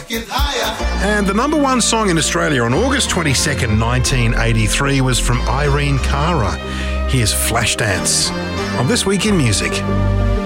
And the number one song in Australia on August 22nd, 1983 was from Irene Cara. Here's Flashdance on This Week in Music.